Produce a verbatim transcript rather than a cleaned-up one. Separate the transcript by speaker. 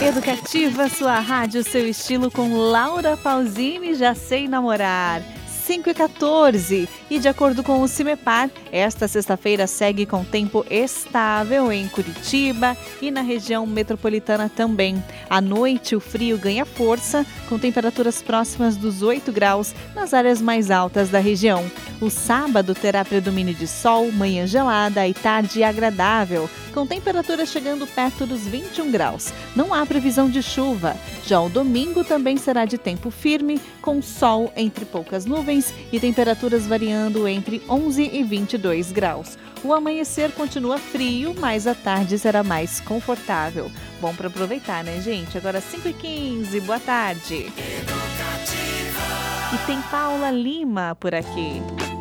Speaker 1: Educativa, sua rádio, seu estilo com Laura Pausini, Já Sei Namorar. cinco e quatorze. E de acordo com o CIMEPAR, esta sexta-feira segue com tempo estável em Curitiba e na região metropolitana também. À noite, o frio ganha força, com temperaturas próximas dos oito graus nas áreas mais altas da região. O sábado terá predomínio de sol, manhã gelada e tarde agradável, com temperaturas chegando perto dos vinte e um graus. Não há previsão de chuva. Já o domingo também será de tempo firme, com sol entre poucas nuvens e temperaturas variando entre onze e vinte e dois graus. O amanhecer continua frio, mas a tarde será mais confortável. Bom para aproveitar, né, gente? Agora cinco e quinze, boa tarde. E tem Paula Lima por aqui.